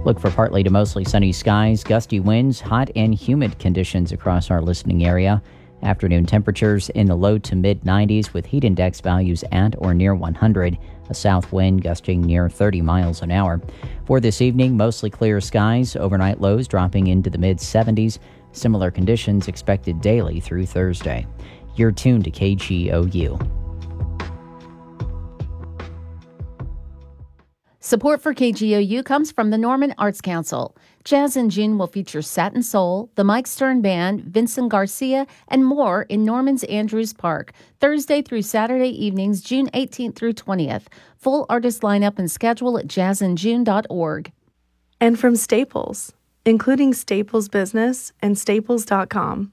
Look for partly to mostly sunny skies, gusty winds, hot and humid conditions across our listening area. Afternoon temperatures in the low to mid 90s with heat index values at or near 100. A south wind gusting near 30 miles an hour. For this evening, mostly clear skies, overnight lows dropping into the mid 70s. Similar conditions expected daily through Thursday. You're tuned to KGOU. Support for KGOU comes from the Norman Arts Council. Jazz in June will feature Satin Soul, the Mike Stern Band, Vincent Garcia, and more in Norman's Andrews Park, Thursday through Saturday evenings, June 18th through 20th. Full artist lineup and schedule at jazzinjune.org. And from Staples, including Staples Business and Staples.com.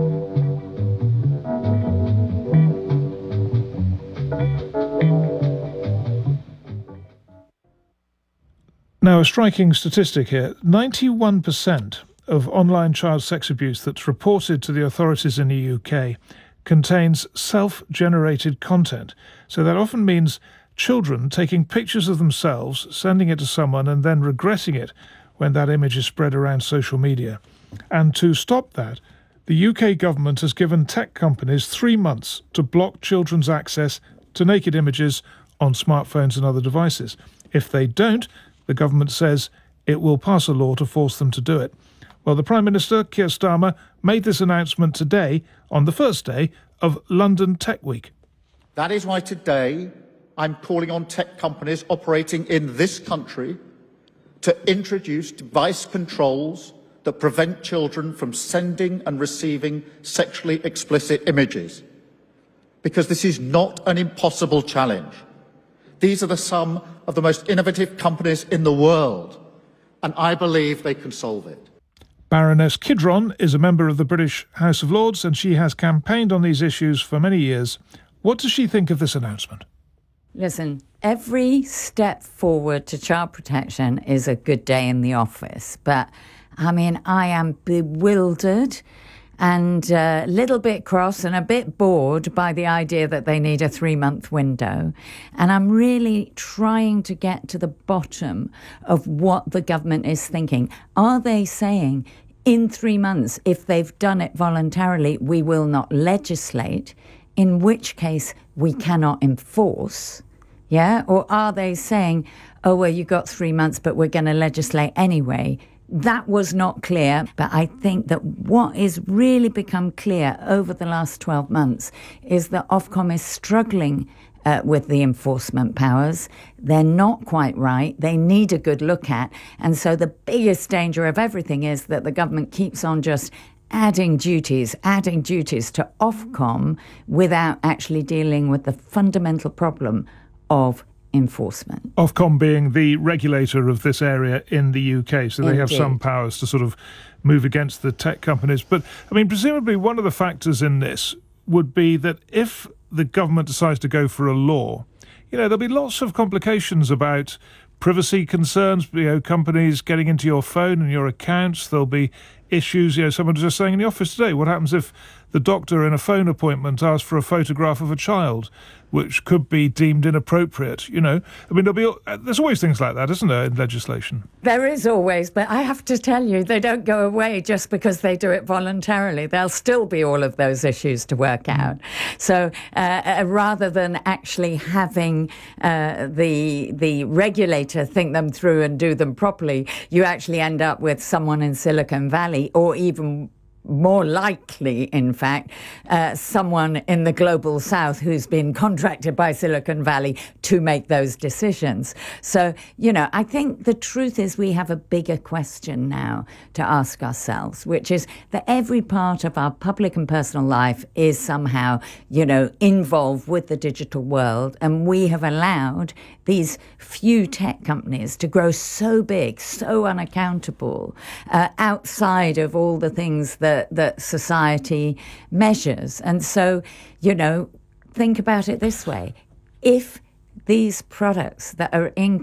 Now, a striking statistic here. 91% of online child sex abuse that's reported to the authorities in the UK contains self-generated content. So that often means children taking pictures of themselves, sending it to someone, and then regretting it when that image is spread around social media. And to stop that, the UK government has given tech companies 3 months to block children's access to naked images on smartphones and other devices. If they don't, the government says it will pass a law to force them to do it. Well, the Prime Minister, Keir Starmer, made this announcement today on the first day of London Tech Week. That is why today I'm calling on tech companies operating in this country to introduce device controls that prevent children from sending and receiving sexually explicit images. Because this is not an impossible challenge. These are some of the most innovative companies in the world, and I believe they can solve it. Baroness Kidron is a member of the British House of Lords, and she has campaigned on these issues for many years. What does she think of this announcement? Listen, every step forward to child protection is a good day in the office. But, I mean, I am bewildered and a little bit cross and a bit bored by the idea that they need a 3-month window. And I'm really trying to get to the bottom of what the government is thinking. Are they saying in 3 months, if they've done it voluntarily, we will not legislate, in which case we cannot enforce? Yeah? Or are they saying, oh, well, you got 3 months, but we're going to legislate anyway? That was not clear, but I think that what is really become clear over the last 12 months is that Ofcom is struggling with the enforcement powers. They're not quite right. They need a good look at. And so the biggest danger of everything is that the government keeps on just adding duties to Ofcom without actually dealing with the fundamental problem of enforcement. Ofcom being the regulator of this area in the UK, so they have some powers to sort of move against the tech companies. But, I mean, presumably one of the factors in this would be that if the government decides to go for a law, you know, there'll be lots of complications about privacy concerns, you know, companies getting into your phone and your accounts. There'll be issues, you know, someone was just saying in the office today, what happens if the doctor in a phone appointment asks for a photograph of a child, which could be deemed inappropriate, you know? I mean, there's always things like that, isn't there, in legislation? There is always, but I have to tell you, they don't go away just because they do it voluntarily. There'll still be all of those issues to work out. So rather than actually having the regulator think them through and do them properly, you actually end up with someone in Silicon Valley, or even more likely, in fact, someone in the global south who's been contracted by Silicon Valley to make those decisions. So, you know, I think the truth is we have a bigger question now to ask ourselves, which is that every part of our public and personal life is somehow, you know, involved with the digital world. And we have allowed these few tech companies to grow so big, so unaccountable, outside of all the things that society measures. And so, you know, think about it this way. If these products that are in